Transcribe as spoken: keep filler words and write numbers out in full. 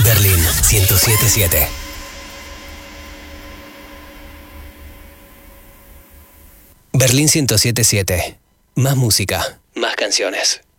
Berlín ciento siete punto siete. Berlín ciento siete punto siete. Más música, más canciones.